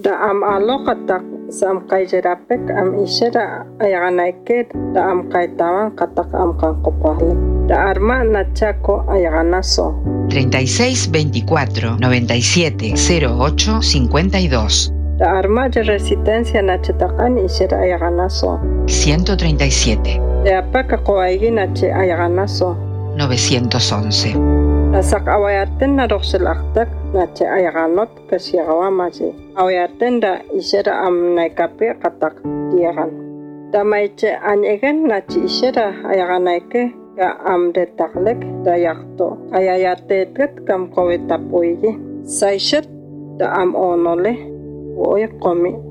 Da am aloqatak sam qayjerapek am ishera ayaganaike da am kaitawan katak am kanqopahlik. Da arma nachako ayaganaso. 36 24 97 08 52. Da arma de resistencia nachetakan ishera ayaganaso. 137. Da apaka koaigi nache ayaganaso. 911. Nasak awayaten na roxelaktak nache ayaganot kasiagawamaji. Awayaten da ishera am naikape katak diagan. Da maiche anyegen nache ishera ayaganaike ka am detaklek da yakto. Ayayatetet kam kowetapuigi. Saishet da am onole. Oye komi